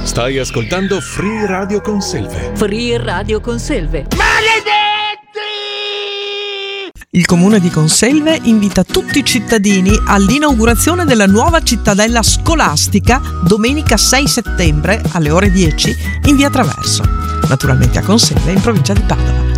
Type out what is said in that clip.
Stai ascoltando Free Radio Conselve. Free Radio Conselve. Il comune di Conselve invita tutti i cittadini all'inaugurazione della nuova cittadella scolastica domenica 6 settembre alle ore 10 in via Traverso, naturalmente a Conselve in provincia di Padova.